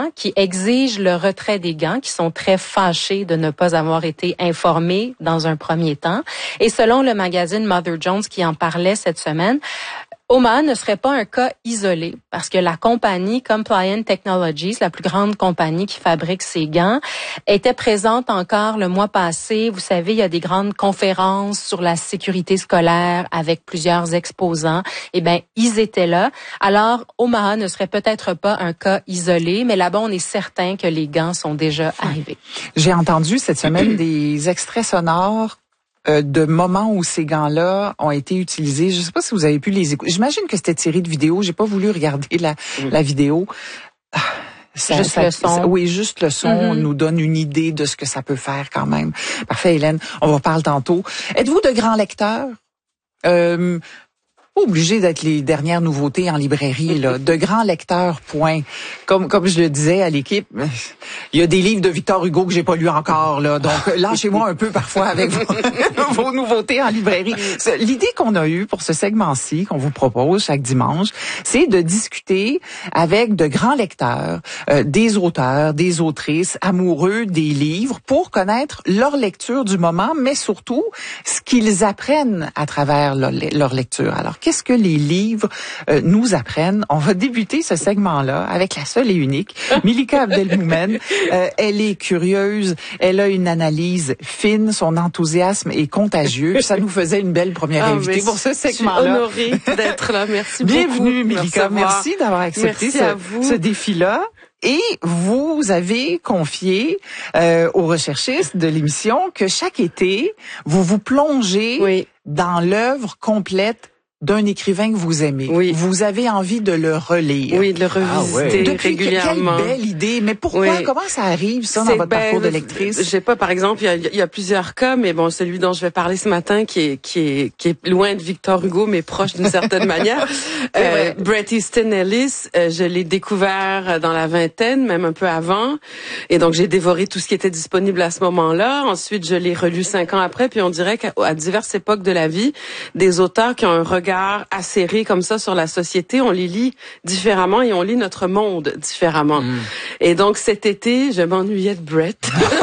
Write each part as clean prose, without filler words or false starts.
parents qui exigent le retrait des gants, qui sont très fâchés de ne pas avoir été informés dans un premier temps. Et selon le magazine Mother Jones qui en parlait cette semaine, Omaha ne serait pas un cas isolé parce que la compagnie Compliant Technologies, la plus grande compagnie qui fabrique ces gants, était présente encore le mois passé. Vous savez, il y a des grandes conférences sur la sécurité scolaire avec plusieurs exposants. Eh bien, ils étaient là. Alors, Omaha ne serait peut-être pas un cas isolé, mais là-bas, on est certain que les gants sont déjà arrivés. J'ai entendu cette semaine des extraits sonores de moments où ces gants-là ont été utilisés. Je ne sais pas si vous avez pu les écouter. J'imagine que c'était tiré de vidéo. J'ai pas voulu regarder la vidéo. Juste le son. Oui, juste le son nous donne une idée de ce que ça peut faire quand même. Parfait, Hélène. On va parler tantôt. Êtes-vous de grands lecteurs? Pas obligé d'être les dernières nouveautés en librairie, là. De grands lecteurs, point. Comme je le disais à l'équipe, il y a des livres de Victor Hugo que j'ai pas lus encore, là. Donc, lâchez-moi un peu parfois avec vos nouveautés en librairie. L'idée qu'on a eue pour ce segment-ci, qu'on vous propose chaque dimanche, c'est de discuter avec de grands lecteurs, des auteurs, des autrices, amoureux des livres, pour connaître leur lecture du moment, mais surtout, ce qu'ils apprennent à travers leur lecture. Alors, qu'est-ce que les livres nous apprennent? On va débuter ce segment-là avec la seule et unique Milika Abdelmoumen. Elle est curieuse, elle a une analyse fine, son enthousiasme est contagieux. Ça nous faisait une belle première invitée pour ce segment-là. Je suis honorée d'être là. Merci beaucoup. Bienvenue, Milika. Merci d'avoir accepté ce défi-là. Et vous avez confié aux recherchistes de l'émission que chaque été, vous vous plongez dans l'œuvre complète d'un écrivain que vous aimez. Oui. Vous avez envie de le relire. Oui, de le revisiter régulièrement. Quelle belle idée. Mais pourquoi? Comment ça arrive, ça, dans votre parcours de lectrice? Je sais pas, par exemple, il y a plusieurs cas, mais bon, celui dont je vais parler ce matin, qui est loin de Victor Hugo, mais proche d'une certaine manière. Bret Easton Ellis, je l'ai découvert dans la vingtaine, même un peu avant. Et donc, j'ai dévoré tout ce qui était disponible à ce moment-là. Ensuite, je l'ai relu 5 ans après, puis on dirait qu'à diverses époques de la vie, des auteurs qui ont un regard acéré comme ça sur la société, on les lit différemment et on lit notre monde différemment. Et donc cet été, je m'ennuyais de Bret.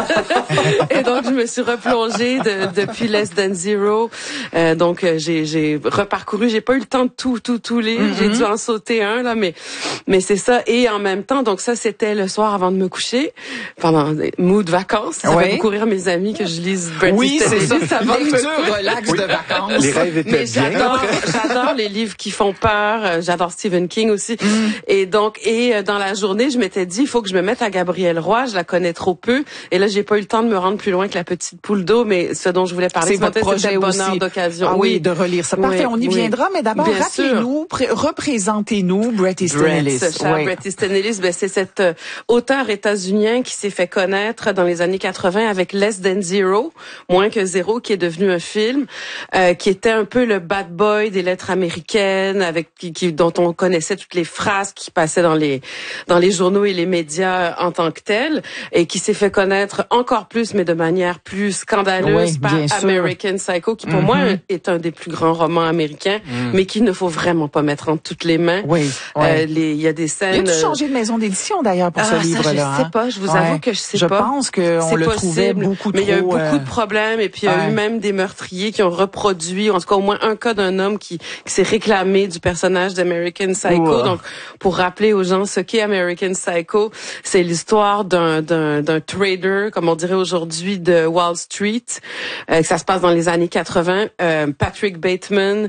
Et donc je me suis replongée depuis Less Than Zero. Donc j'ai reparcouru, j'ai pas eu le temps de tout lire, j'ai dû en sauter un là, mais c'est ça. Et en même temps, donc ça c'était le soir avant de me coucher, pendant des mood vacances. Ça fait beaucoup rire mes amis que je lise Bret. Oui, c'est ça. Lecture relax de vacances. Les rêves étaient bien. J'adore les livres qui font peur. J'adore Stephen King aussi. Et donc, dans la journée, je m'étais dit, il faut que je me mette à Gabrielle Roy. Je la connais trop peu. Et là, j'ai pas eu le temps de me rendre plus loin que La Petite Poule d'eau. Mais ce dont je voulais parler ce matin, c'était le bonheur d'occasion. Ah oui, de relire ça. Parfait, on y viendra. Mais d'abord, rappelez-nous, représentez-nous Bret Easton Ellis. Bret Easton Ellis, c'est cet auteur états-unien qui s'est fait connaître dans les années 80 avec Less Than Zero, moins que zéro, qui est devenu un film, qui était un peu le bad boy des lettres américaines, dont on connaissait toutes les phrases qui passaient dans les journaux et les médias en tant que tels, et qui s'est fait connaître encore plus, mais de manière plus scandaleuse par American Psycho, qui pour moi est un des plus grands romans américains, mais qu'il ne faut vraiment pas mettre entre toutes les mains. Il y a des scènes. Il a changé de maison d'édition d'ailleurs pour ce livre-là. Je sais pas, je vous avoue que je sais pas. Je pense qu'on le trouvait beaucoup trop. Mais il y a eu beaucoup de problèmes, et puis il y a eu même des meurtriers qui ont reproduit, en tout cas au moins un cas d'un homme qui s'est réclamé du personnage d'American Psycho. Donc, pour rappeler aux gens ce qu'est American Psycho, c'est l'histoire d'un trader, comme on dirait aujourd'hui, de Wall Street. Ça se passe dans les années 80. Patrick Bateman,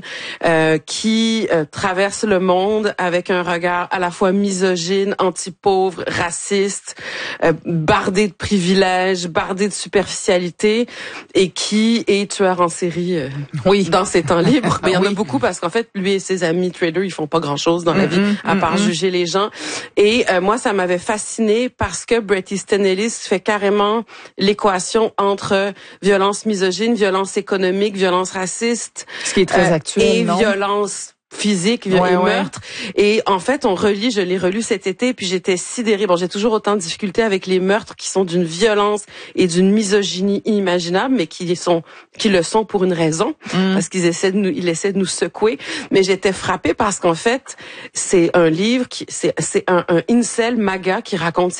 qui traverse le monde avec un regard à la fois misogyne, anti-pauvre, raciste, bardé de privilèges, bardé de superficialité, et qui est tueur en série dans ses temps libres. Mais il y en a beaucoup parce qu'en fait, lui et ses amis traders, ils font pas grand-chose dans la vie à part juger les gens. Et moi, ça m'avait fasciné parce que Bret Easton Ellis fait carrément l'équation entre violence misogyne, violence économique, violence raciste, ce qui est très actuel, et violence physique, et meurtre. Et en fait, je l'ai relu cet été, puis j'étais sidérée. Bon, j'ai toujours autant de difficultés avec les meurtres qui sont d'une violence et d'une misogynie inimaginable, mais qui le sont pour une raison, parce qu'ils essaient de nous secouer. Mais j'étais frappée parce qu'en fait, c'est un livre c'est un incel MAGA qui raconte